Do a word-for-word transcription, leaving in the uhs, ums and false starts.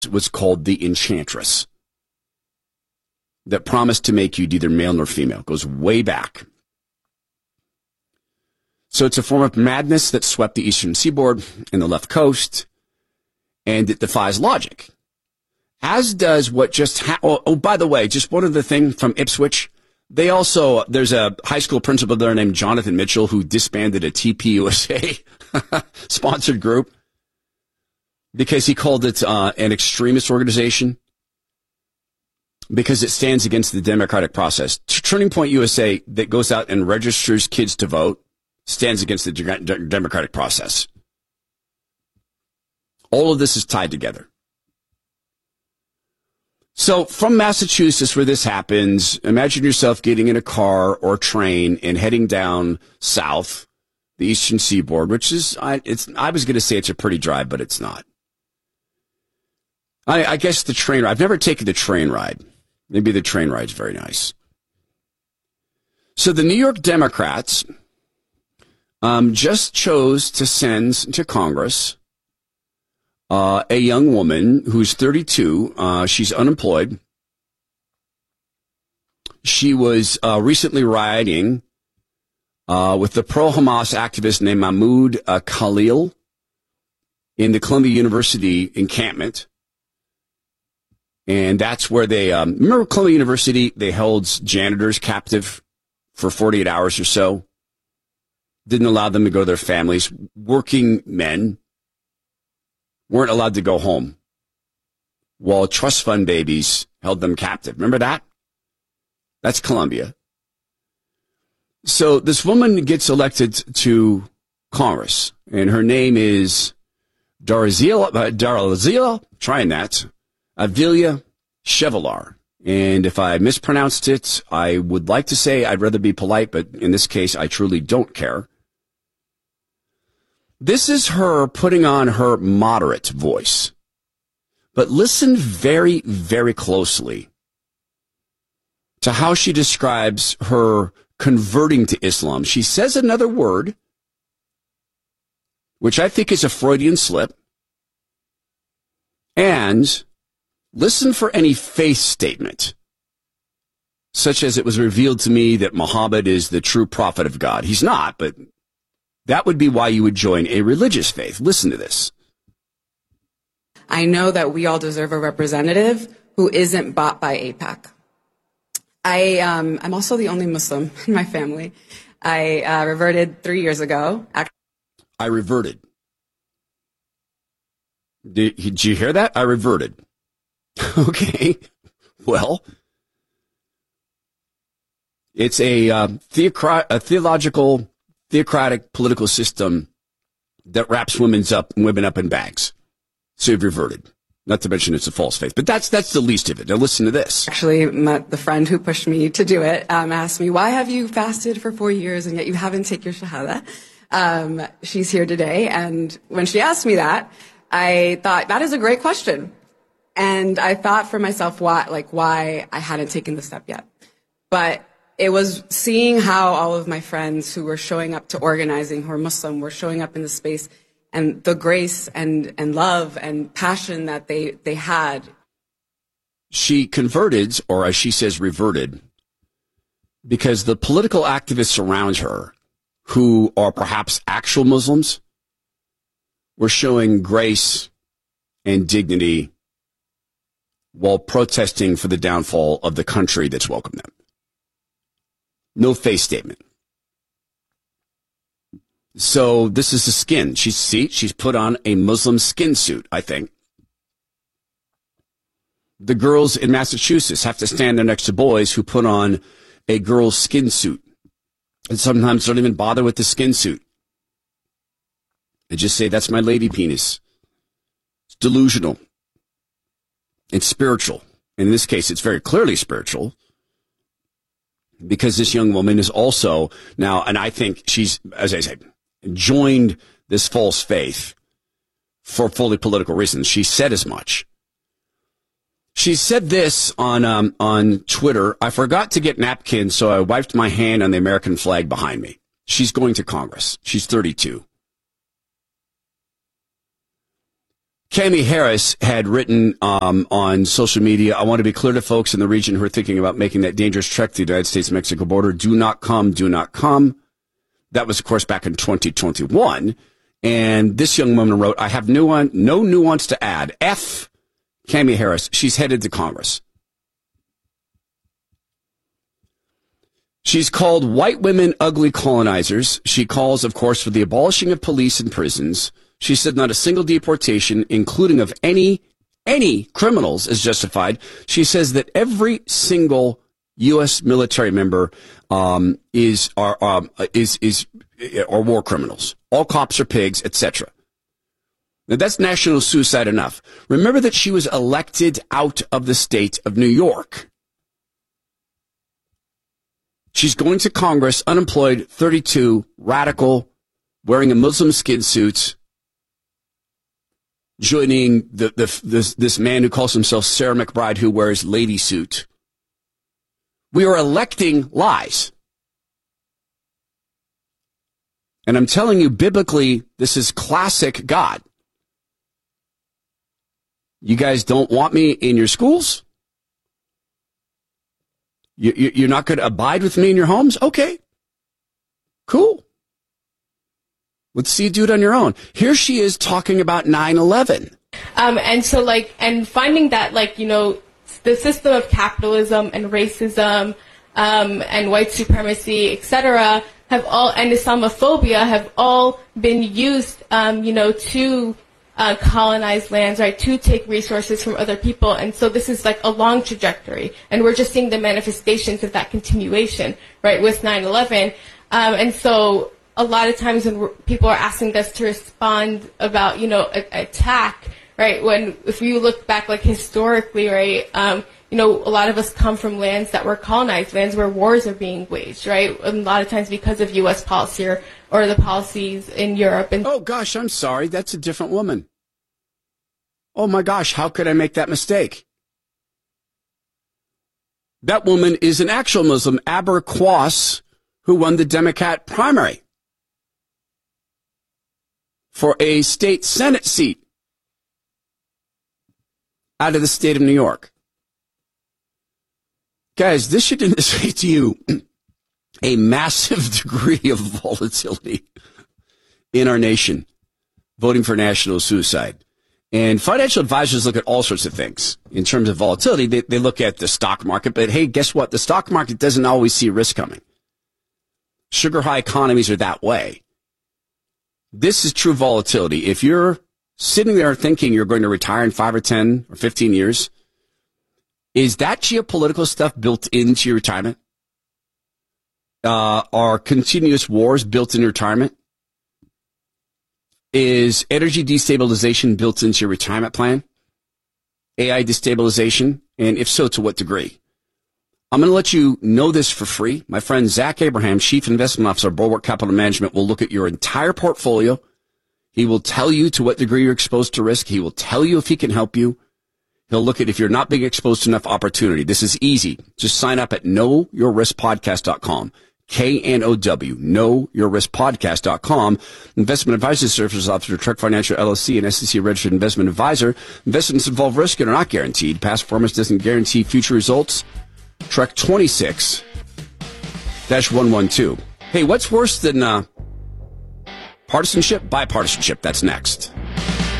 was called the Enchantress that promised to make you neither male nor female. It goes way back. So it's a form of madness that swept the eastern seaboard and the left coast, and it defies logic. As does what just happened. Oh, oh, by the way, just one other thing from Ipswich. They also, there's a high school principal there named Jonathan Mitchell who disbanded a T P U S A sponsored group because he called it uh, an extremist organization because it stands against the democratic process. Turning Point U S A that goes out and registers kids to vote stands against the de- democratic process. All of this is tied together. So from Massachusetts, where this happens, imagine yourself getting in a car or train and heading down south, the eastern seaboard, which is, I, it's, I was going to say it's a pretty drive, but it's not. I, I guess the train ride, I've never taken the train ride. Maybe the train ride's very nice. So the New York Democrats um, just chose to send to Congress Uh, a young woman who's thirty-two. Uh, she's unemployed. She was uh, recently riding uh, with the pro-Hamas activist named Mahmoud uh, Khalil in the Columbia University encampment. And that's where they, um, remember Columbia University, they held janitors captive for forty-eight hours or so. Didn't allow them to go to their families. Working men weren't allowed to go home while trust fund babies held them captive. Remember that? That's Columbia. So this woman gets elected to Congress, and her name is Darazila, uh, Darazila, trying that, Avilia Chevalier. And if I mispronounced it, I would like to say I'd rather be polite, but in this case, I truly don't care. This is her putting on her moderate voice. But listen very, very closely to how she describes her converting to Islam. She says another word, which I think is a Freudian slip. And listen for any faith statement, such as it was revealed to me that Muhammad is the true prophet of God. He's not, but that would be why you would join a religious faith. Listen to this. I know that we all deserve a representative who isn't bought by AIPAC. I, um, I'm also the only Muslim in my family. I uh, reverted three years ago. I reverted. Did, did you hear that? I reverted. Okay. Well, it's a, uh, theocrat- a theological... theocratic political system that wraps women's up, women up in bags. So you've reverted. Not to mention it's a false faith. But that's that's the least of it. Now listen to this. Actually, my, the friend who pushed me to do it um, asked me, why have you fasted for four years and yet you haven't taken your Shahada? Um, she's here today. And when she asked me that, I thought, that is a great question. And I thought for myself, why, like, why I hadn't taken the step yet. But it was seeing how all of my friends who were showing up to organizing, who are Muslim, were showing up in the space, and the grace and, and love and passion that they, they had. She converted, or as she says, reverted, because the political activists around her, who are perhaps actual Muslims, were showing grace and dignity while protesting for the downfall of the country that's welcomed them. No face statement. So this is the skin. She's, see, she's put on a Muslim skin suit, I think. The girls in Massachusetts have to stand there next to boys who put on a girl's skin suit. And sometimes don't even bother with the skin suit. They just say, that's my lady penis. It's delusional. It's spiritual. In this case, it's very clearly spiritual. Because this young woman is also now, and I think she's, as I said, joined this false faith for fully political reasons. She said as much. She said this on um, on Twitter. I forgot to get napkins, so I wiped my hand on the American flag behind me. She's going to Congress. She's thirty-two. Kamala Harris had written um, on social media, I want to be clear to folks in the region who are thinking about making that dangerous trek to the United States-Mexico border. Do not come, do not come. That was, of course, back in twenty twenty-one. And this young woman wrote, I have no, no nuance to add. F. Kamala Harris. She's headed to Congress. She's called white women ugly colonizers. She calls, of course, for the abolishing of police and prisons. She said not a single deportation, including of any, any criminals, is justified. She says that every single U S military member um, is are um, is is are war criminals. All cops are pigs, et cetera. Now that's national suicide enough. Remember that she was elected out of the state of New York. She's going to Congress, unemployed, thirty-two, radical, wearing a Muslim skin suit, joining the, the this this man who calls himself Sarah McBride, who wears lady suit. We are electing lies. And I'm telling you, biblically, this is classic God. You guys don't want me in your schools? You, you, you're not going to abide with me in your homes? Okay. Cool. Let's see you do it on your own. Here she is talking about nine eleven. Um, and so, like, and finding that, like, you know, the system of capitalism and racism um, and white supremacy, et cetera, have all, and Islamophobia have all been used, um, you know, to uh, colonize lands, right, to take resources from other people. And so this is like a long trajectory. And we're just seeing the manifestations of that continuation, right, with nine eleven. Um, and so a lot of times when we're, people are asking us to respond about, you know, a, a attack, right, when if you look back, like, historically, right, um, you know, a lot of us come from lands that were colonized, lands where wars are being waged, right, and a lot of times because of U S policy or, or the policies in Europe. And oh, gosh, I'm sorry. That's a different woman. Oh, my gosh, how could I make that mistake? That woman is an actual Muslim, Aber Quas, who won the Democrat primary for a state Senate seat out of the state of New York. Guys, this should indicate to you a massive degree of volatility in our nation, voting for national suicide. And financial advisors look at all sorts of things in terms of volatility. They, they look at the stock market, but hey, guess what? The stock market doesn't always see risk coming. Sugar high economies are that way. This is true volatility. If you're sitting there thinking you're going to retire in five or ten or fifteen years, is that geopolitical stuff built into your retirement? Uh, are continuous wars built into retirement? Is energy destabilization built into your retirement plan? A I destabilization? And if so, to what degree? I'm going to let you know this for free. My friend Zach Abraham, Chief Investment Officer of Bulwark Capital Management, will look at your entire portfolio. He will tell you to what degree you're exposed to risk. He will tell you if he can help you. He'll look at if you're not being exposed to enough opportunity. This is easy. Just sign up at know your risk podcast dot com. K N O W, know your risk podcast dot com. Investment Advisor Services Officer, Trek Financial L L C, and S E C registered investment advisor. Investments involve risk and are not guaranteed. Past performance doesn't guarantee future results. Trek twenty-six dash one twelve. Hey, what's worse than uh, partisanship? Bipartisanship. That's next.